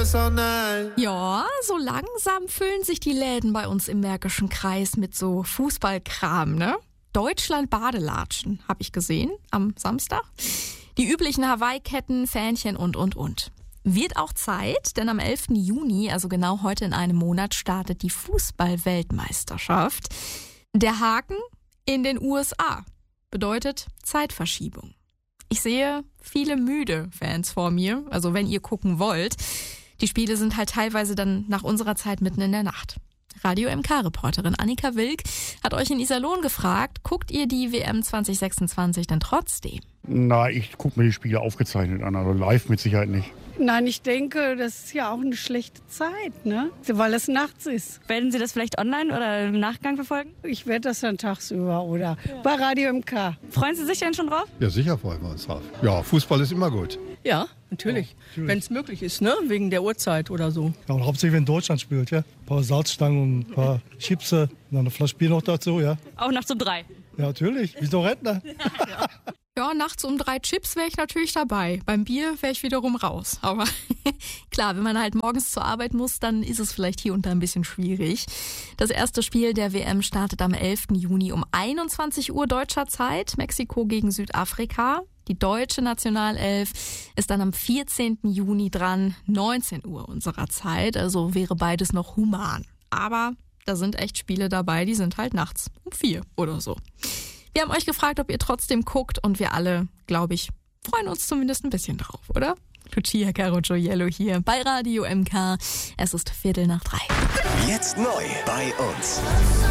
this all night. Ja, so langsam füllen sich die Läden bei uns im Märkischen Kreis mit so Fußballkram, ne? Deutschland-Badelatschen, habe ich gesehen, am Samstag. Die üblichen Hawaii-Ketten, Fähnchen und. Wird auch Zeit, denn am 11. Juni, also genau heute in einem Monat, startet die Fußball-Weltmeisterschaft. Der Haken in den USA bedeutet Zeitverschiebung. Ich sehe viele müde Fans vor mir, also wenn ihr gucken wollt. Die Spiele sind halt teilweise dann nach unserer Zeit mitten in der Nacht. Radio MK-Reporterin Annika Wilk hat euch in Iserlohn gefragt, guckt ihr die WM 2026 denn trotzdem? Na, ich gucke mir die Spiele aufgezeichnet an, aber live mit Sicherheit nicht. Nein, ich denke, das ist ja auch eine schlechte Zeit, ne? Weil es nachts ist. Werden Sie das vielleicht online oder im Nachgang verfolgen? Ich werde das dann tagsüber oder bei Radio MK. Freuen Sie sich denn schon drauf? Ja, sicher freuen wir uns drauf. Ja, Fußball ist immer gut. Ja, natürlich. Wenn es möglich ist, ne? Wegen der Uhrzeit oder so. Ja, und hauptsächlich, wenn Deutschland spielt, ja. Ein paar Salzstangen und ein paar Chips, und dann eine Flasche Bier noch dazu, ja. Auch nachts um 3. Ja, natürlich. Wie so Rentner. Ja, nachts um 3 Chips wäre ich natürlich dabei. Beim Bier wäre ich wiederum raus. Aber klar, wenn man halt morgens zur Arbeit muss, dann ist es vielleicht hier und da ein bisschen schwierig. Das erste Spiel der WM startet am 11. Juni um 21 Uhr deutscher Zeit. Mexiko gegen Südafrika. Die deutsche Nationalelf ist dann am 14. Juni dran, 19 Uhr unserer Zeit. Also wäre beides noch human. Aber da sind echt Spiele dabei, die sind halt nachts um 4 oder so. Wir haben euch gefragt, ob ihr trotzdem guckt und wir alle, glaube ich, freuen uns zumindest ein bisschen drauf, oder? Lucia Caro Gioiello hier bei Radio MK. Es ist 3:15. Jetzt neu bei uns.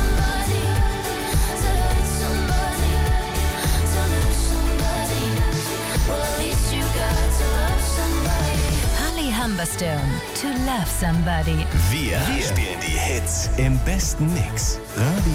Holly Humberstone, To Love Somebody. Wir spielen die Hits im besten Mix. Radio